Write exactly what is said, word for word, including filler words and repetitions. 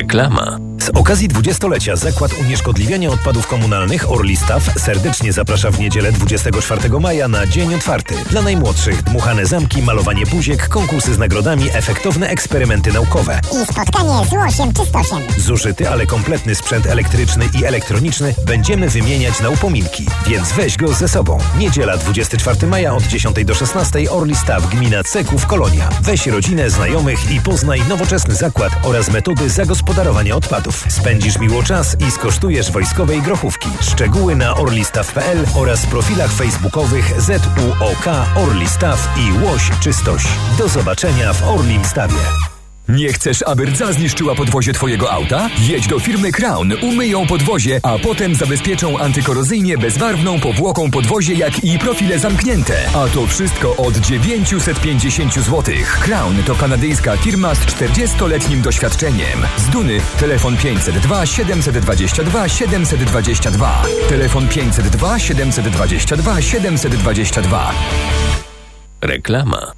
Reklama. Z okazji dwudziestolecia Zakład Unieszkodliwiania Odpadów Komunalnych Orlistaw serdecznie zaprasza w niedzielę dwudziestego czwartego maja na dzień otwarty. Dla najmłodszych dmuchane zamki, malowanie buziek, konkursy z nagrodami, efektowne eksperymenty naukowe. I spotkanie z Łosiem Czystosiem. Zużyty, ale kompletny sprzęt elektryczny i elektroniczny będziemy wymieniać na upominki, więc weź go ze sobą. Niedziela dwudziestego czwartego maja od dziesiątej do szesnastej Orlistaw, gmina Ceków, Kolonia. Weź rodzinę, znajomych i poznaj nowoczesny zakład oraz metody zagospodarowania odpadów. Spędzisz miło czas i skosztujesz wojskowej grochówki. Szczegóły na orlistaw kropka p l oraz profilach facebookowych Z U O K Orlistaw i Łoś Czystość. Do zobaczenia w Orlim Stawie. Nie chcesz, aby rdza zniszczyła podwozie twojego auta? Jedź do firmy Crown, umyją podwozie, a potem zabezpieczą antykorozyjnie bezbarwną powłoką podwozie, jak i profile zamknięte. A to wszystko od dziewięćset pięćdziesiąt złotych. Crown to kanadyjska firma z czterdziestoletnim doświadczeniem. Z Duny telefon pięćset dwa siedemset dwadzieścia dwa siedemset dwadzieścia dwa. Telefon pięćset dwa siedemset dwadzieścia dwa siedemset dwadzieścia dwa. Reklama.